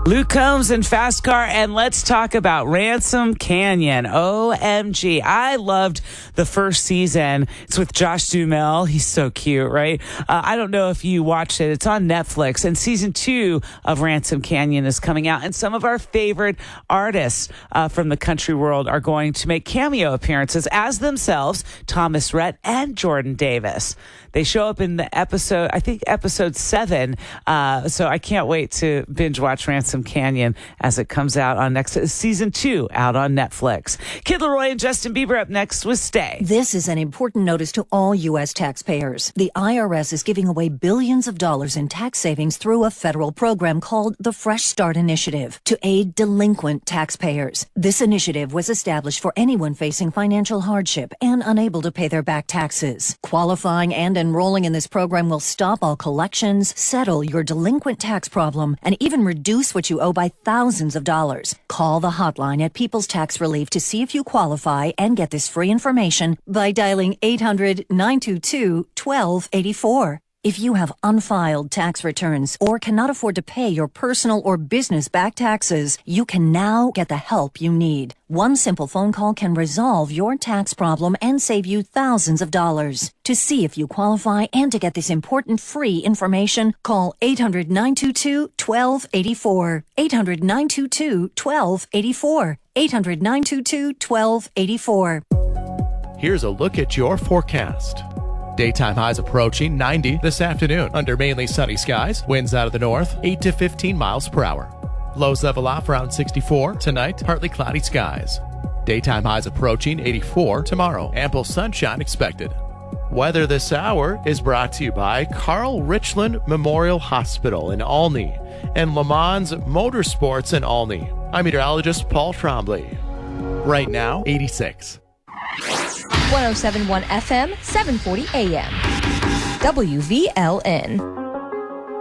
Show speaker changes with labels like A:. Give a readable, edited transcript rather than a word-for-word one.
A: Luke Combs and Fast Car, and let's talk about Ransom Canyon. OMG. I loved the first season. It's with Josh Duhamel. He's so cute, right? I don't know if you watched it. It's on Netflix, and season 2 of Ransom Canyon is coming out, and some of our favorite artists from the country world are going to make cameo appearances as themselves, Thomas Rhett and Jordan Davis. They show up in the episode, I think episode 7, so I can't wait to binge watch Ransom Canyon as it comes out on season 2 out on Netflix. Kid Laroi and Justin Bieber up next with Stay.
B: This is an important notice to all U.S. taxpayers. The IRS is giving away billions of dollars in tax savings through a federal program called the Fresh Start Initiative to aid delinquent taxpayers. This initiative was established for anyone facing financial hardship and unable to pay their back taxes. Qualifying and enrolling in this program will stop all collections, settle your delinquent tax problem, and even reduce what you owe by thousands of dollars. Call the hotline at People's Tax Relief to see if you qualify and get this free information by dialing 800-922-1284. If you have unfiled tax returns or cannot afford to pay your personal or business back taxes, you can now get the help you need. One simple phone call can resolve your tax problem and save you thousands of dollars. To see if you qualify and to get this important free information, call 800-922-1284. 800-922-1284. 800-922-1284.
C: Here's a look at your forecast. Daytime highs approaching 90 this afternoon under mainly sunny skies. Winds out of the north, 8 to 15 miles per hour. Lows level off around 64 tonight, partly cloudy skies. Daytime highs approaching 84 tomorrow. Ample sunshine expected. Weather this hour is brought to you by Carl Richland Memorial Hospital in Olney and Le Mans Motorsports in Olney. I'm meteorologist Paul Trombley. Right now, 86.
D: 107.1 FM, 740 AM. WVLN.